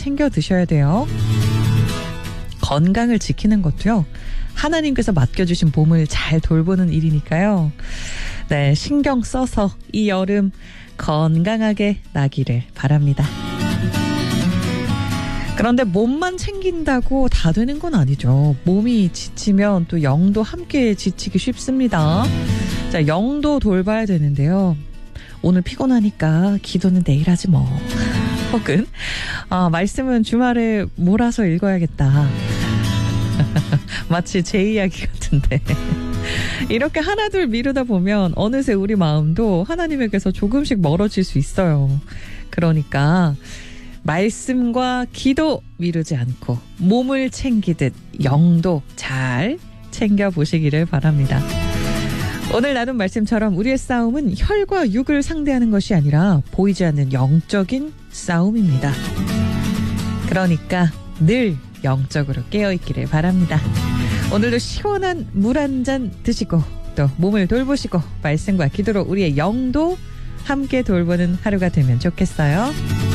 챙겨 드셔야 돼요. 건강을 지키는 것도요. 하나님께서 맡겨주신 몸을 잘 돌보는 일이니까요. 네, 신경 써서 이 여름 건강하게 나기를 바랍니다. 그런데 몸만 챙긴다고 다 되는 건 아니죠. 몸이 지치면 또 영도 함께 지치기 쉽습니다. 자, 영도 돌봐야 되는데요. 오늘 피곤하니까 기도는 내일 하지 뭐. 혹은 말씀은 주말에 몰아서 읽어야겠다. 마치 제 이야기 같은데. 이렇게 하나둘 미루다 보면 어느새 우리 마음도 하나님에게서 조금씩 멀어질 수 있어요. 그러니까 말씀과 기도 미루지 않고 몸을 챙기듯 영도 잘 챙겨보시기를 바랍니다. 오늘 나눈 말씀처럼 우리의 싸움은 혈과 육을 상대하는 것이 아니라 보이지 않는 영적인 싸움입니다. 그러니까 늘 영적으로 깨어있기를 바랍니다. 오늘도 시원한 물 한 잔 드시고 또 몸을 돌보시고 말씀과 기도로 우리의 영도 함께 돌보는 하루가 되면 좋겠어요.